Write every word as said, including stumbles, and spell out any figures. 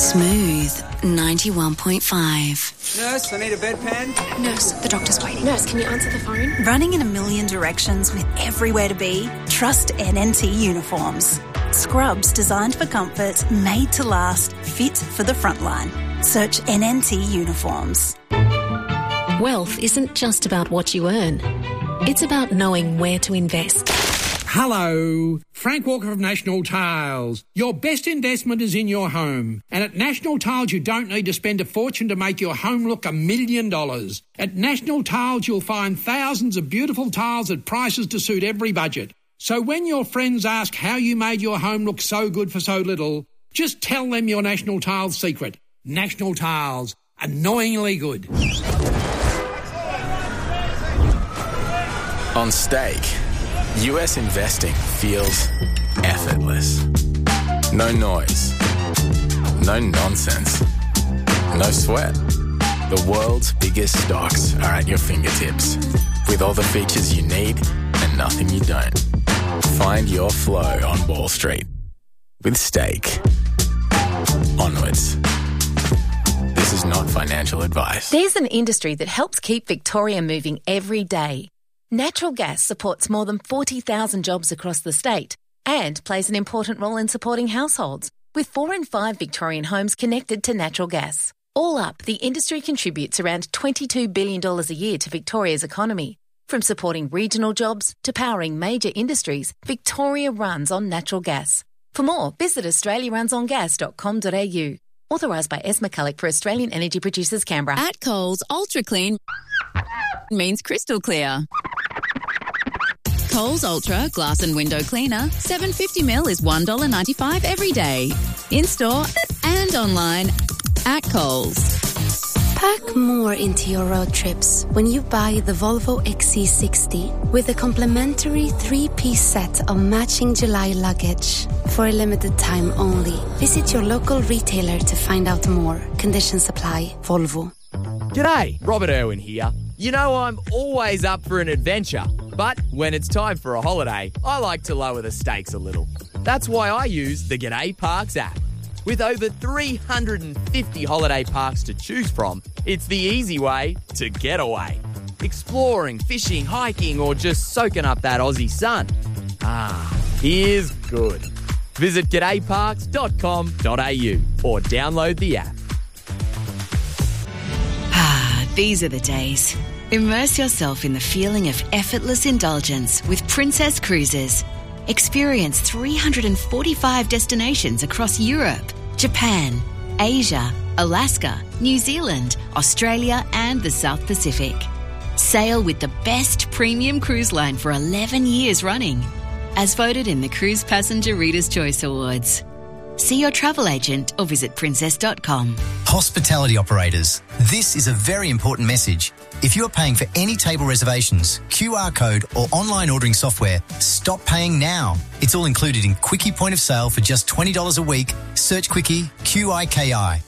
Smooth ninety-one point five. Nurse, I need a bedpan. Nurse, the doctor's waiting. Nurse, can you answer the phone? Running in a million directions with everywhere to be? Trust N N T Uniforms. Scrubs designed for comfort, made to last, fit for the front line. Search N N T Uniforms. Wealth isn't just about what you earn. It's about knowing where to invest. Hello, Frank Walker of National Tiles. Your best investment is in your home. And at National Tiles, you don't need to spend a fortune to make your home look a million dollars. At National Tiles, you'll find thousands of beautiful tiles at prices to suit every budget. So when your friends ask how you made your home look so good for so little, just tell them your National Tiles secret. National Tiles, annoyingly good. On Stake, U S investing feels effortless. No noise, no nonsense, no sweat. The world's biggest stocks are at your fingertips, with all the features you need and nothing you don't. Find your flow on Wall Street with Stake. Onwards. This is not financial advice. There's an industry that helps keep Victoria moving every day. Natural gas supports more than forty thousand jobs across the state and plays an important role in supporting households, with four in five Victorian homes connected to natural gas. All up, the industry contributes around twenty-two billion dollars a year to Victoria's economy. From supporting regional jobs to powering major industries, Victoria runs on natural gas. For more, visit australia runs on gas dot com dot a u. Authorised by S. McCulloch for Australian Energy Producers, Canberra. At Coles, Ultra Clean means crystal clear. Coles Ultra Glass and Window Cleaner, seven hundred fifty millilitres is one dollar ninety-five every day. In-store and online at Coles. Pack more into your road trips when you buy the Volvo X C sixty with a complimentary three-piece set of matching July luggage. For a limited time only. Visit your local retailer to find out more. Conditions apply. Volvo. G'day, Robert Irwin here. You know I'm always up for an adventure, but when it's time for a holiday, I like to lower the stakes a little. That's why I use the G'day Parks app. With over three hundred fifty holiday parks to choose from, it's the easy way to get away. Exploring, fishing, hiking, or just soaking up that Aussie sun. Ah, here's good. Visit g'day parks dot com dot a u or download the app. Ah, these are the days. Immerse yourself in the feeling of effortless indulgence with Princess Cruises. Experience three hundred forty-five destinations across Europe, Japan, Asia, Alaska, New Zealand, Australia and the South Pacific. Sail with the best premium cruise line for eleven years running, as voted in the Cruise Passenger Reader's Choice Awards. See your travel agent or visit princess dot com. Hospitality operators, this is a very important message. If you are paying for any table reservations, Q R code or online ordering software, stop paying now. It's all included in Quickie Point of Sale for just twenty dollars a week. Search Quickie, Q I K I.